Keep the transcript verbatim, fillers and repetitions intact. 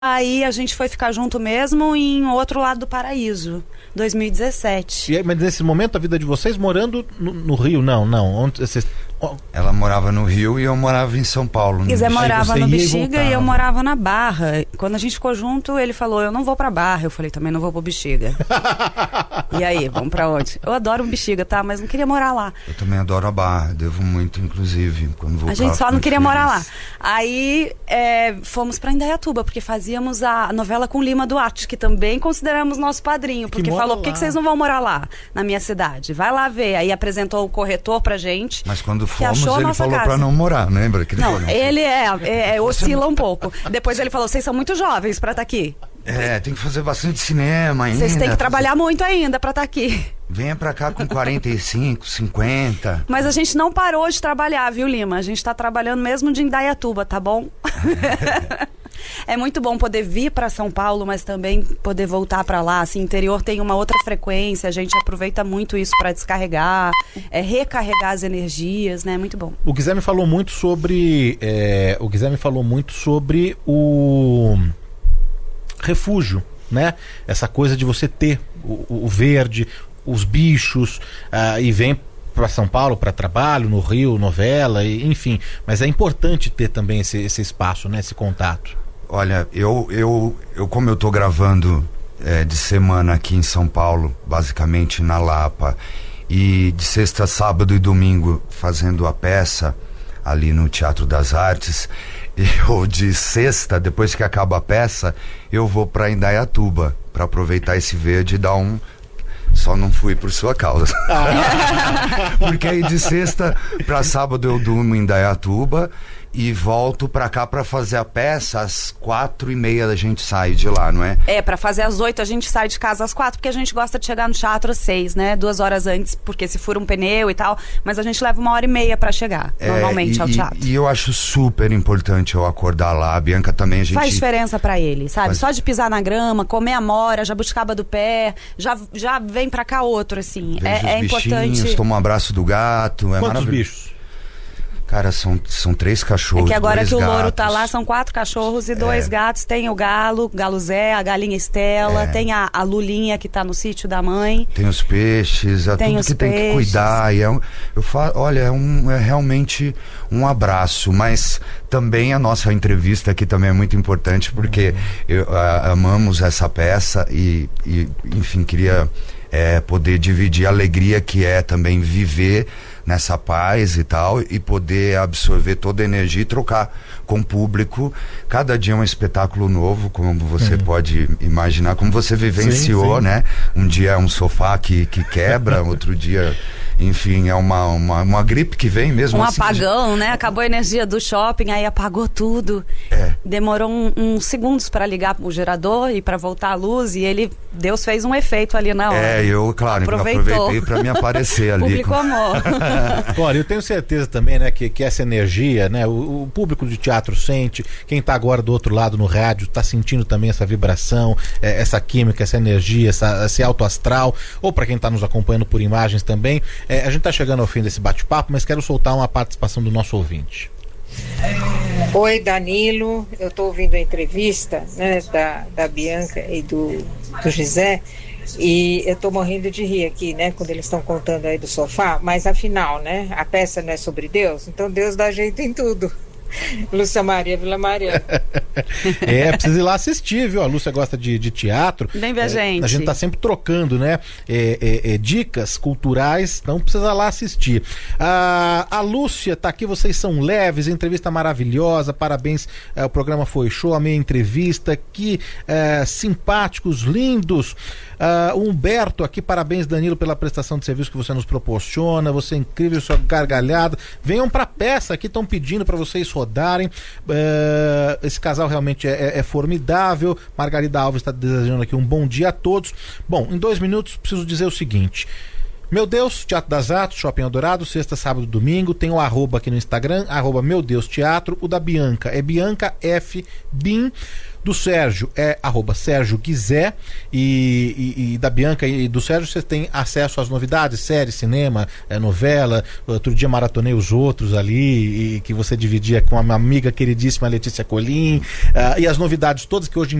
Aí a gente foi ficar junto mesmo em outro lado do paraíso, dois mil e dezessete. E aí, mas nesse momento a vida de vocês morando no, no Rio, não, não. Onde vocês... Ela morava no Rio e eu morava em São Paulo. Zé morava no Bexiga e, e eu morava na Barra. Quando a gente ficou junto, ele falou, eu não vou pra Barra. Eu falei, também não vou pro Bexiga. E aí, vamos pra onde? Eu adoro o Bexiga, tá? Mas não queria morar lá. Eu também adoro a Barra, devo muito, inclusive, quando vou. A gente só não queria feliz. morar lá. Aí é, fomos pra Indaiatuba, porque fazíamos a novela com Lima Duarte, que também consideramos nosso padrinho, porque falou, por que, que vocês não vão morar lá, na minha cidade? Vai lá ver. Aí apresentou o corretor pra gente. Mas quando fomos, ele falou casa. pra não morar, lembra? Que ele não, falou, ele é, é, é oscila um pouco. Depois ele falou, vocês são muito jovens pra estar aqui. É, tem que fazer bastante cinema ainda. Vocês têm que trabalhar fazer... muito ainda pra estar aqui. Venha pra cá com quarenta e cinco, cinquenta. Mas a gente não parou de trabalhar, viu, Lima? A gente tá trabalhando mesmo de Indaiatuba, tá bom? É muito bom poder vir para São Paulo, mas também poder voltar para lá. Assim, interior tem uma outra frequência, a gente aproveita muito isso para descarregar, é, recarregar as energias, né? Muito bom. O Guilherme falou muito sobre, é, o Guilherme falou muito sobre o refúgio, né? Essa coisa de você ter o, o verde, os bichos, uh, e vem para São Paulo para trabalho, no Rio, novela, e, enfim. Mas é importante ter também esse, esse espaço, né? Esse contato. Olha, eu, eu, eu como eu tô gravando é, de semana aqui em São Paulo, basicamente na Lapa, e de sexta, sábado e domingo fazendo a peça ali no Teatro das Artes, eu de sexta, depois que acaba a peça, eu vou para Indaiatuba para aproveitar esse verde e dar um... Só não fui por sua causa. Porque aí de sexta para sábado eu durmo em Indaiatuba e volto pra cá pra fazer a peça. Às quatro e meia a gente sai de lá, não é? É, pra fazer às oito a gente sai de casa às quatro, porque a gente gosta de chegar no teatro às seis, né? Duas horas antes, porque se fura um pneu e tal. Mas a gente leva uma hora e meia pra chegar, é, normalmente, e, ao teatro. E, e eu acho super importante eu acordar lá. A Bianca também, a gente... Faz diferença pra ele, sabe? Faz... Só de pisar na grama, comer amora, jabuticaba do pé, já, já vem pra cá outro, assim. Vejo é, é importante. Toma um abraço do gato. É Quantos bichos? Cara, são, são três cachorros. É que agora que o gatos. Louro tá lá, são quatro cachorros e dois é. gatos. Tem o Galo, Galo Zé, a galinha Estela, é. tem a, a Lulinha que tá no sítio da mãe. Tem os peixes, é tem tudo que peixes. Tem que cuidar. E é um, eu falo, olha, é, um, é realmente um abraço, mas também a nossa entrevista aqui também é muito importante, porque eu, a, amamos essa peça e, e enfim, queria é, poder dividir a alegria que é também viver nessa paz e tal, e poder absorver toda a energia e trocar com o público. Cada dia é um espetáculo novo, como você hum. pode imaginar, como você vivenciou, sim, sim. né? Um dia é um sofá que, que quebra, outro dia, enfim, é uma, uma, uma gripe que vem mesmo. Um assim, apagão, né? Acabou a energia do shopping, aí apagou tudo. É. Demorou uns um, um segundos para ligar o gerador e para voltar a luz, e ele, Deus fez um efeito ali na hora. É, eu, claro, aproveitei para me aparecer ali. Público amor. Olha, eu tenho certeza também, né, que, que essa energia, né, o, o público de teatro sente, quem está agora do outro lado no rádio está sentindo também essa vibração, é, essa química, essa energia, essa, esse alto astral, ou para quem está nos acompanhando por imagens também. É, a gente está chegando ao fim desse bate-papo, mas quero soltar uma participação do nosso ouvinte. Oi, Danilo, eu estou ouvindo a entrevista, né, da, da Bianca e do, do José. E eu tô morrendo de rir aqui, né, quando eles estão contando aí do sofá, mas afinal, né, a peça não é sobre Deus, então Deus dá jeito em tudo. Lúcia Maria Vila Maria. É, precisa ir lá assistir, viu? A Lúcia gosta de, de teatro. Vem ver a gente. É, a gente tá sempre trocando, né? É, é, é, dicas culturais, então precisa lá assistir. Ah, a Lúcia tá aqui, vocês são leves, entrevista maravilhosa, parabéns. É, o programa foi show, a minha entrevista, que é, simpáticos, lindos. Ah, o Humberto aqui, parabéns, Danilo, pela prestação de serviço que você nos proporciona. Você é incrível, sua gargalhada. Venham pra peça aqui, estão pedindo pra vocês rodarem. Uh, esse casal realmente é, é formidável. Margarida Alves está desejando aqui um bom dia a todos. Bom, em dois minutos preciso dizer o seguinte: Meu Deus, Teatro das Artes, Shopping Eldorado, sexta, sábado, domingo. Tem o arroba aqui no Instagram, arroba Meu Deus Teatro. O da Bianca é Bianca F. Bim. Do Sérgio é arroba Sérgio Guizé. E, e, e da Bianca e do Sérgio você tem acesso às novidades, série, cinema, é, novela. Outro dia maratonei os outros ali, e que você dividia com a minha amiga queridíssima Letícia Colim. Uh, e as novidades todas que hoje